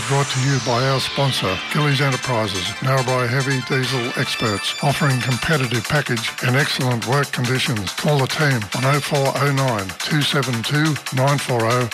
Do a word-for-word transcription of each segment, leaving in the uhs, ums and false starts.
brought to you by our sponsor, Gillies Enterprises, Narrabri heavy diesel experts, offering competitive package and excellent work conditions. Call the team on oh four oh nine, two seven two, nine four oh.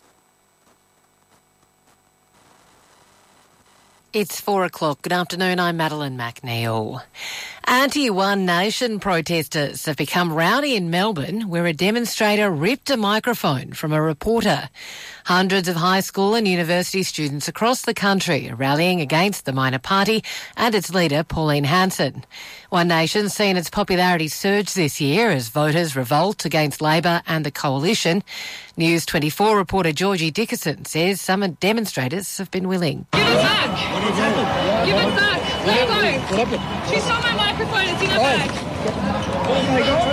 It's four o'clock. Good afternoon. I'm Madeline McNeil. Anti-One Nation protesters have become rowdy in Melbourne, where a demonstrator ripped a microphone from a reporter. Hundreds of high school and university students across the country are rallying against the minor party and its leader, Pauline Hanson. One Nation's seen its popularity surge this year as voters revolt against Labor and the coalition. News twenty-four reporter Georgie Dickerson says some demonstrators have been willing. Give it back! What happened? Give it back! Let it go! What happened? She saw my microphone, it's in her bag. Oh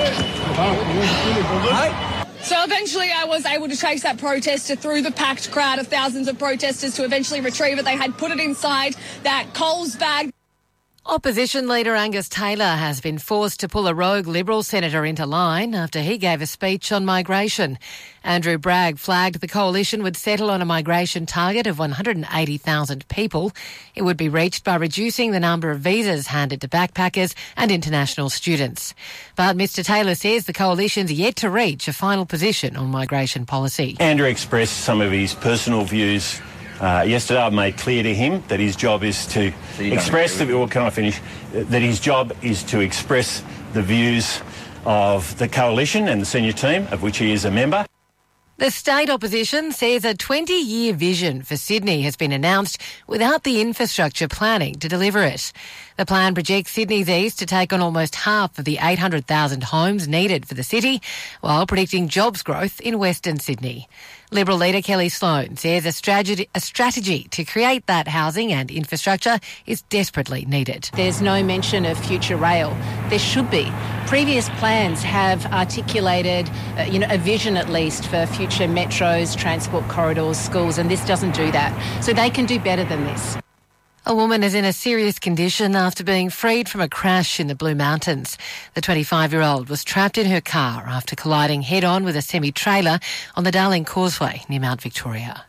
my God! So eventually I was able to chase that protester through the packed crowd of thousands of protesters to eventually retrieve it. They had put it inside that Coles bag. Opposition leader Angus Taylor has been forced to pull a rogue Liberal senator into line after he gave a speech on migration. Andrew Bragg flagged the coalition would settle on a migration target of one hundred eighty thousand people. It would be reached by reducing the number of visas handed to backpackers and international students. But Mr Taylor says the coalition's yet to reach a final position on migration policy. Andrew expressed some of his personal views Uh, yesterday. I made clear to him that his job is to so express the, well, can I finish? That his job is to express the views of the coalition and the senior team, of which he is a member. The state opposition says a twenty-year vision for Sydney has been announced without the infrastructure planning to deliver it. The plan projects Sydney's east to take on almost half of the eight hundred thousand homes needed for the city, while predicting jobs growth in Western Sydney. Liberal leader Kelly Sloan says a strategy, a strategy to create that housing and infrastructure is desperately needed. There's no mention of future rail. There should be. Previous plans have articulated, uh, you know, a vision at least for future metros, transport corridors, schools, and this doesn't do that. So they can do better than this. A woman is in a serious condition after being freed from a crash in the Blue Mountains. The twenty-five-year-old was trapped in her car after colliding head-on with a semi-trailer on the Darling Causeway near Mount Victoria.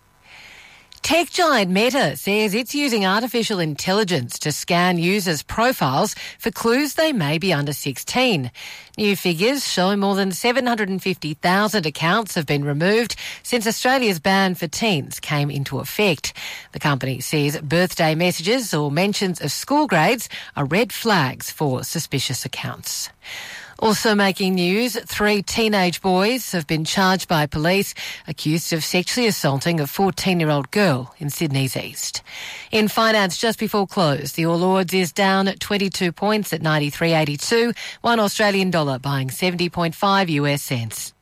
Tech giant Meta says it's using artificial intelligence to scan users' profiles for clues they may be under sixteen. New figures show more than seven hundred fifty thousand accounts have been removed since Australia's ban for teens came into effect. The company says birthday messages or mentions of school grades are red flags for suspicious accounts. Also making news, three teenage boys have been charged by police accused of sexually assaulting a fourteen-year-old girl in Sydney's east. In finance, just before close, the All Ords is down at twenty-two points at ninety-three eighty-two, one Australian dollar buying seventy point five U S cents.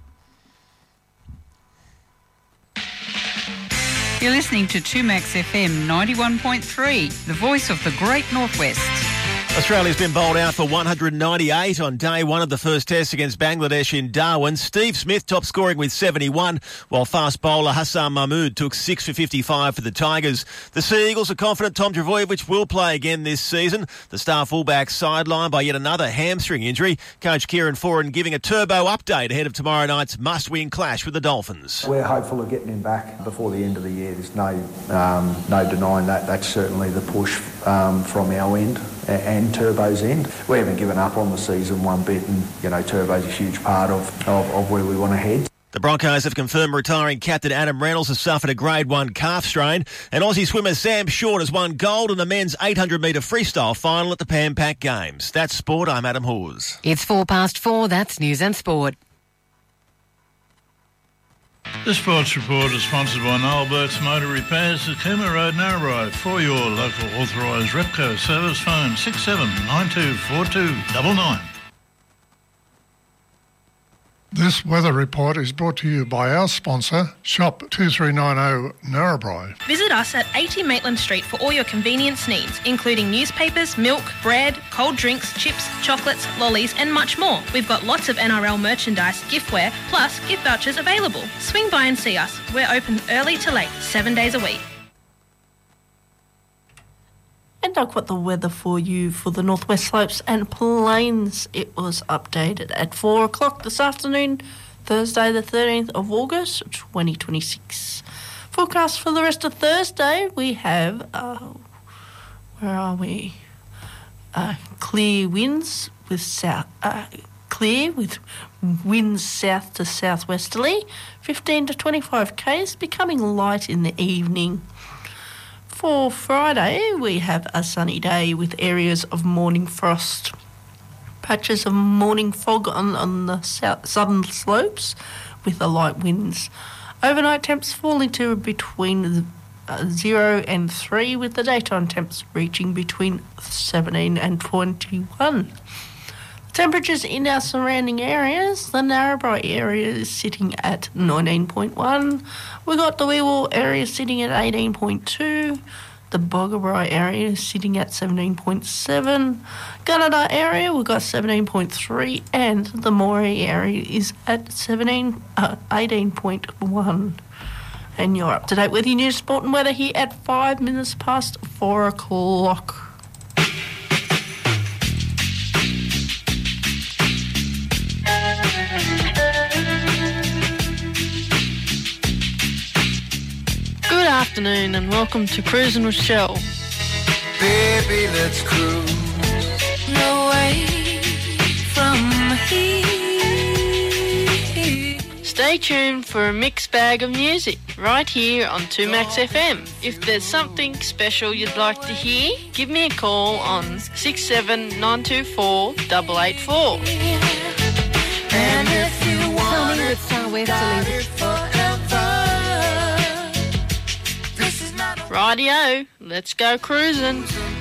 You're listening to two Max F M ninety-one point three, the voice of the Great Northwest. Australia's been bowled out for one hundred ninety-eight on day one of the first test against Bangladesh in Darwin. Steve Smith top scoring with seventy-one, while fast bowler Hassan Mahmood took six for fifty-five for the Tigers. The Sea Eagles are confident Tom Trbojevic will play again this season. The star fullback sidelined by yet another hamstring injury. Coach Kieran Foran giving a turbo update ahead of tomorrow night's must-win clash with the Dolphins. We're hopeful of getting him back before the end of the year. There's no um, no denying that. That's certainly the push um, from our end and Turbo's end. We haven't given up on the season one bit, and you know Turbo's a huge part of, of, of where we want to head. The Broncos have confirmed retiring captain Adam Reynolds has suffered a grade one calf strain, and Aussie swimmer Sam Short has won gold in the men's eight hundred metre freestyle final at the Pan Pac Games. That's sport. I'm Adam Hawes. It's four past four. That's news and sport. The Sports Report is sponsored by Noel Burke's Motor Repairs at Cooma Road, Narrabri. For your local authorised Repco service, phone six seven nine two four two nine nine. This weather report is brought to you by our sponsor, Shop two three nine zero Narrabri. Visit us at eighty Maitland Street for all your convenience needs, including newspapers, milk, bread, cold drinks, chips, chocolates, lollies and much more. We've got lots of N R L merchandise, giftware, plus gift vouchers available. Swing by and see us. We're open early to late, seven days a week. And I've got the weather for you for the Northwest Slopes and Plains. It was updated at four o'clock this afternoon, Thursday the thirteenth of August, twenty twenty-six. Forecast for the rest of Thursday, we have, uh, where are we? Uh, clear winds with south, uh, clear with winds south to southwesterly, fifteen to twenty-five k's, becoming light in the evening. For Friday, we have a sunny day with areas of morning frost. Patches of morning fog on, on the south, southern slopes with the light winds. Overnight temps falling to between uh, zero and three, with the daytime temps reaching between seventeen and twenty-one. The temperatures in our surrounding areas, the Narrabri area is sitting at nineteen point one. We've got the Weewell area sitting at eighteen point two. The Boggabri area is sitting at seventeen point seven. Gunnedah area, we've got seventeen point three, and the Moree area is at seventeen, uh, eighteen point one. And you're up to date with your news, sport and weather here at five minutes past four o'clock. Good afternoon and welcome to Cruising with Shell. Baby, let's cruise away from here. Stay tuned for a mixed bag of music right here on two Max F M. If there's something special you'd like to hear, give me a call on six seven nine two four eight eight four. And if you want Sunny with southwesterly. Rightio, let's go cruising.